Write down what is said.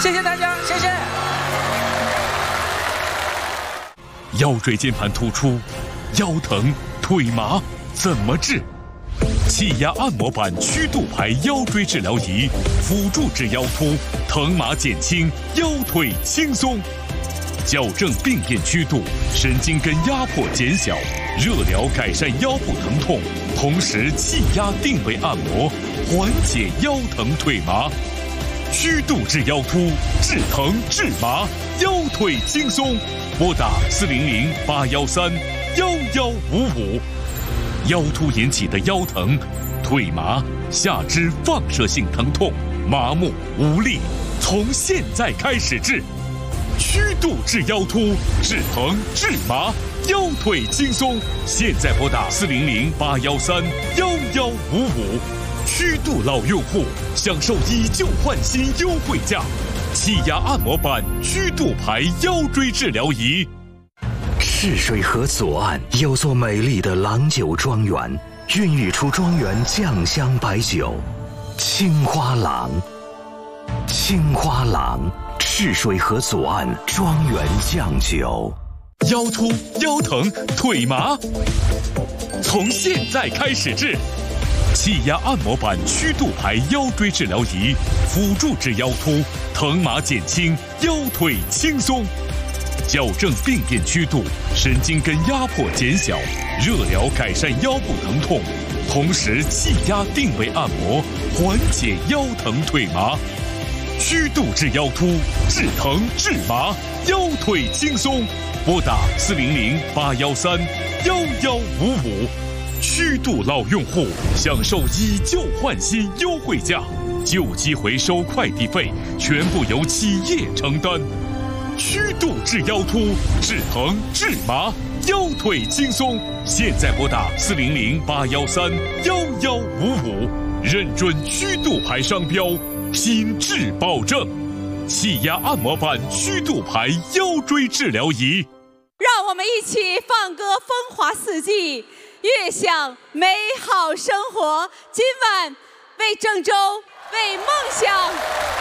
谢谢大家，谢谢。 腰椎间盘突出、腰疼、腿麻怎么治？气压按摩板曲度排腰椎治疗仪，辅助治腰突，疼麻减轻，腰腿轻松。矫正病变曲度，神经根压迫减小，热疗改善腰部疼痛，同时气压定位按摩，缓解腰疼腿麻。曲度治腰突，治疼治麻，腰腿轻松。拨打400-813-1155。腰突引起的腰疼、腿麻、下肢放射性疼痛、麻木无力，从现在开始治。曲度治腰突，治疼治麻，腰腿轻松。现在拨打400-813-1155。曲度老用户享受以旧换新优惠价，气压按摩板曲度排腰椎治疗仪。 赤水河左岸有座美丽的郎酒庄园，孕育出庄园酱香白酒青花郎。青花郎，赤水河左岸庄园酱酒。 腰突、腰疼、腿麻，从现在开始治。气压按摩板曲度排腰椎治疗仪，辅助治腰突，疼麻减轻，腰腿轻松。矫正病变曲度，神经根压迫减小，热疗改善腰部疼痛，同时气压定位按摩，缓解腰疼腿麻。曲度治腰突，治疼治麻，腰腿轻松。拨打400-813-1155。曲度老用户享受以旧换新优惠价，旧机回收快递费全部由企业承担。曲度治腰突，治疼治麻，腰腿轻松。现在拨打400-813-1155，认准曲度牌商标，品质保证。气压按摩板曲度牌腰椎治疗仪。 让我们一起放歌《风华四季》，悦享美好生活。今晚为郑州，为梦想。